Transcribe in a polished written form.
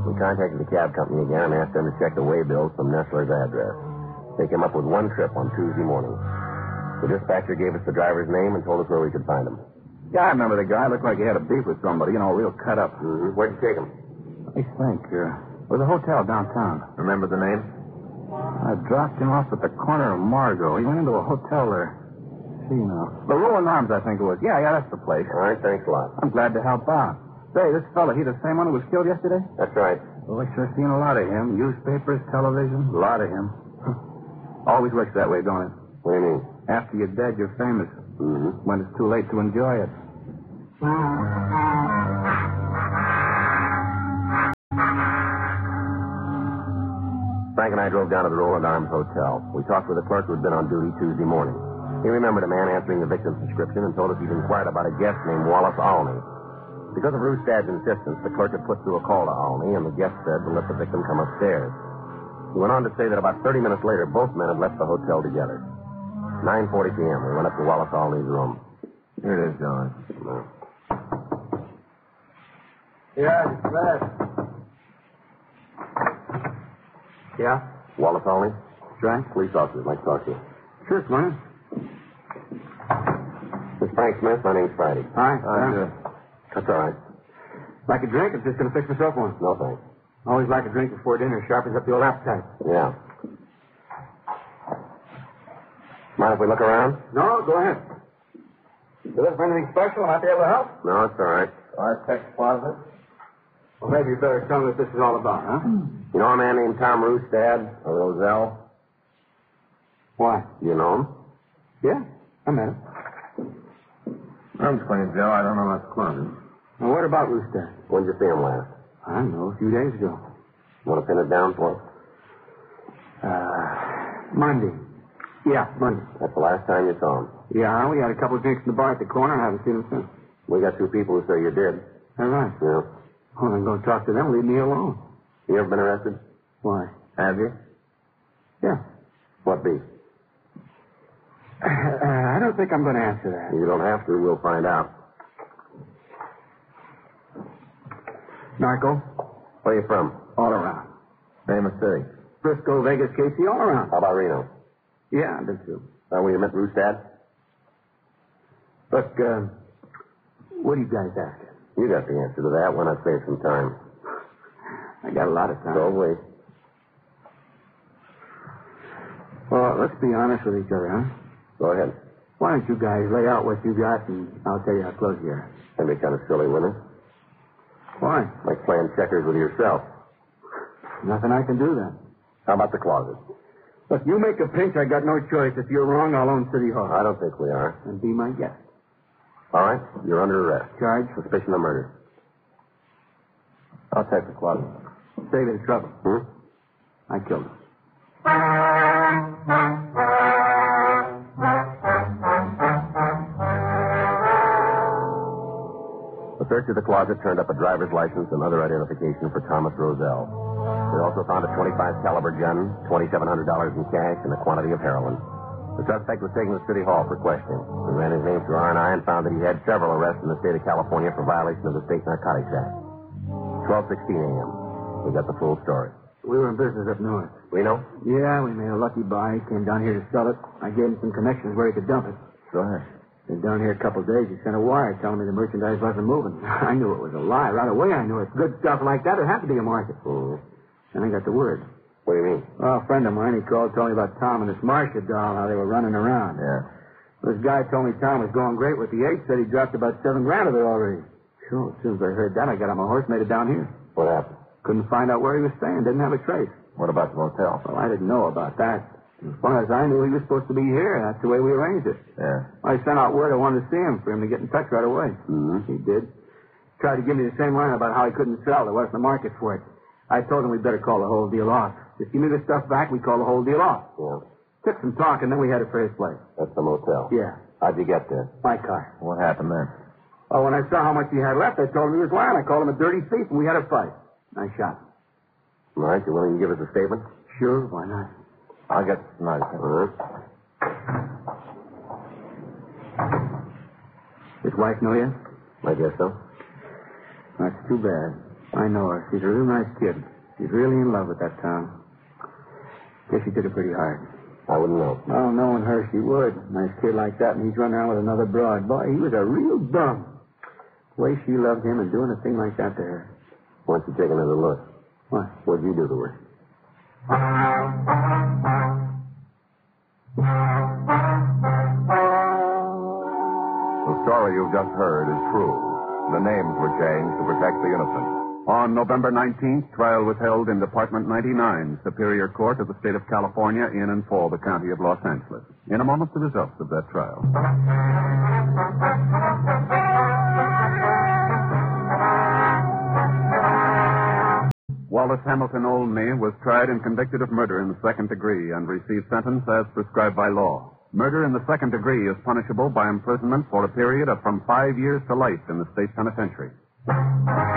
We contacted the cab company again and asked them to check the way bills from Nestler's address. They came up with one trip on Tuesday morning. The dispatcher gave us the driver's name and told us where we could find him. Yeah, I remember the guy. Looked like he had a beef with somebody, real cut up. Mm-hmm. Where'd you take him? I think, with a hotel downtown. Remember the name? I dropped him off at the corner of Margot. He went into a hotel there. See now. The Rolling Arms, I think it was. Yeah, that's the place. All right, thanks a lot. I'm glad to help out. Say, this fella, he the same one who was killed yesterday? That's right. Well, I sure seen a lot of him. Newspapers, television, a lot of him. Always works that way, don't it? What do you mean? After you're dead, you're famous. Mm-hmm. When it's too late to enjoy it. Frank and I drove down to the Roland Arms Hotel. We talked with a clerk who had been on duty Tuesday morning. He remembered a man answering the victim's description and told us he'd inquired about a guest named Wallace Alney. Because of Rustad's insistence, the clerk had put through a call to Alney, and the guest said to let the victim come upstairs. He went on to say that about 30 minutes later, both men had left the hotel together. 9:40 p.m., we went up to Wallace Alney's room. Here it is, John. Yeah, it's bad. Yeah? Wallace Alney? Right? Police officers like to talk to you. Sure, come on. Miss Frank Smith, my name's Friday. Hi. That's all right. Like a drink? I'm just going to fix myself one. No, thanks. Always like a drink before dinner. Sharpens up the old appetite. Yeah. Mind if we look around? No, go ahead. Is this for anything special? I might be able to help? No, it's all right. Architect's closet? Well, maybe you better tell me what this is all about, huh? You know a man named Tom Rustad, or Roselle? Why? You know him? Yeah, I met him. I'm 20, Joe. I don't know about the closet. Well, what about Rooster? When'd you see him last? I don't know, a few days ago. Want to pin it down for us? Monday. Yeah, Monday. That's the last time you saw him. Yeah, we had a couple of drinks in the bar at the corner. I haven't seen him since. We got two people who say you did. All right. Yeah. Well, I'm going to talk to them. Leave me alone. You ever been arrested? Why? Have you? Yeah. What beef? I don't think I'm going to answer that. You don't have to. We'll find out. Narco? Where you from? All around. Name of city. Frisco, Vegas, Casey, all around. How about Reno? Yeah, I've been too. Where you met Rustad? Look, what do you guys ask? You got the answer to that. Why not save some time? I got a lot of time. So wait. Well, let's be honest with each other, huh? Go ahead. Why don't you guys lay out what you got, and I'll tell you how close you are. That'd be kind of silly, wouldn't it? Why? Like playing checkers with yourself. Nothing I can do then. How about the closet? Look, you make a pinch, I got no choice. If you're wrong, I'll own City Hall. I don't think we are. And be my guest. All right, you're under arrest. Charge? Suspicion of murder. I'll take the closet. Save you the trouble. I killed him. The search of the closet turned up a driver's license and other identification for Thomas Roselle. They also found a .25 caliber gun, $2,700 in cash, and a quantity of heroin. The suspect was taken to City Hall for questioning. We ran his name through R&I and found that he had several arrests in the state of California for violation of the State Narcotics Act. 12:16 a.m. We got the full story. We were in business up north. Reno? Yeah, we made a lucky buy. He came down here to sell it. I gave him some connections where he could dump it. Go ahead. Been down here a couple of days. He sent a wire telling me the merchandise wasn't moving. I knew it was a lie. Right away I knew it. Good stuff like that, it had to be a market. And I got the word. What do you mean? Well, a friend of mine, he called, told me about Tom and this Marcia doll, how they were running around. Yeah. This guy told me Tom was going great with the H, said he dropped about $7,000 of it already. Sure, as soon as I heard that, I got on my horse, made it down here. What happened? Couldn't find out where he was staying, didn't have a trace. What about the motel? Well, I didn't know about that. As far as I knew, he was supposed to be here. That's the way we arranged it. Yeah. I sent out word I wanted to see him for him to get in touch right away. He did. Tried to give me the same line about how he couldn't sell. There wasn't a market for it. I told him we'd better call the whole deal off. Just give me the stuff back, we call the whole deal off. Yeah. Took some talk, and then we headed for his place. That's the motel. Yeah. How'd you get there? My car. What happened then? Oh, when I saw how much he had left, I told him he was lying. I called him a dirty thief, and we had a fight. I shot him. All right, you willing to give us a statement? Sure, why not? I'll get tonight. His wife know you? I guess so. That's too bad. I know her. She's a real nice kid. She's really in love with that town. Guess she did it pretty hard. I wouldn't know. Oh, knowing her, she would. Nice kid like that, and he's running around with another broad. Boy, he was a real bum. The way she loved him and doing a thing like that to her. Why don't you take another look? What? What'd you do to her? The story you've just heard is true. The names were changed to protect the innocent. On November 19th, trial was held in Department 99, Superior Court of the State of California, in and for the County of Los Angeles. In a moment, the results of that trial. Wallace Hamilton Olney was tried and convicted of murder in the second degree and received sentence as prescribed by law. Murder in the second degree is punishable by imprisonment for a period of from 5 years to life in the state penitentiary.